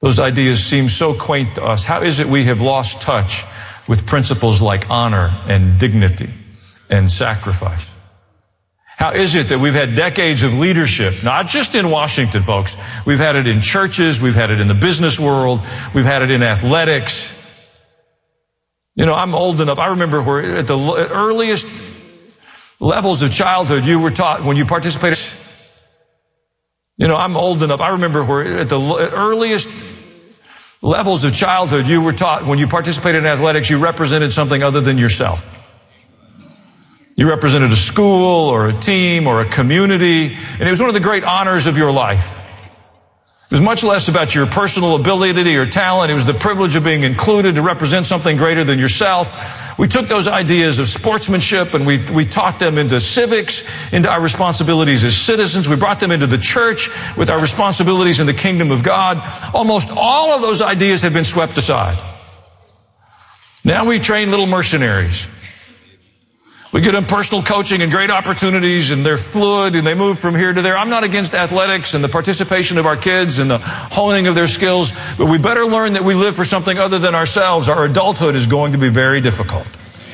Those ideas seem so quaint to us. How is it we have lost touch with principles like honor and dignity and sacrifice? How is it that we've had decades of leadership, not just in Washington, folks. We've had it in churches. We've had it in the business world. We've had it in athletics. You know, I'm old enough. I remember where at the earliest levels of childhood you were taught when you participated. You know, I'm old enough. I remember where at the earliest levels of childhood you were taught when you participated in athletics you represented something other than yourself. You represented a school or a team or a community, and it was one of the great honors of your life. It was much less about your personal ability or talent. It was the privilege of being included to represent something greater than yourself. We took those ideas of sportsmanship and we taught them into civics, into our responsibilities as citizens. We brought them into the church with our responsibilities in the kingdom of God. Almost all of those ideas have been swept aside. Now we train little mercenaries. We get them personal coaching and great opportunities, and they're fluid, and they move from here to there. I'm not against athletics and the participation of our kids and the honing of their skills, but we better learn that we live for something other than ourselves. Our adulthood is going to be very difficult.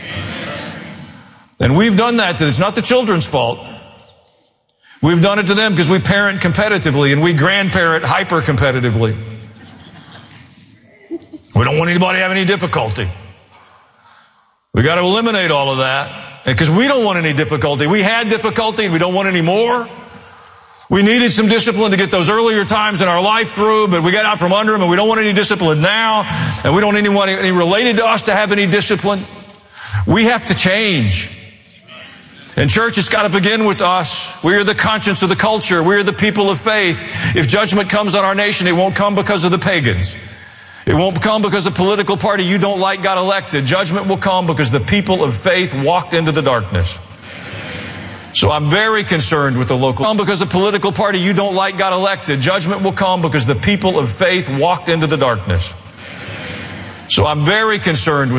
And we've done that. It's not the children's fault. We've done it to them because we parent competitively and we grandparent hyper-competitively. We don't want anybody to have any difficulty. We got to eliminate all of that. Because we don't want any difficulty. We had difficulty and we don't want any more. We needed some discipline to get those earlier times in our life through, but we got out from under them and we don't want any discipline now. And we don't want any related to us to have any discipline. We have to change. And church, it's got to begin with us. We are the conscience of the culture. We are the people of faith. If judgment comes on our nation, it won't come because of the pagans. It won't come because a political party you don't like got elected. Judgment will come because the people of faith walked into the darkness. So I'm very concerned with the local. Because a political party you don't like got elected. Judgment will come because the people of faith walked into the darkness. So I'm very concerned with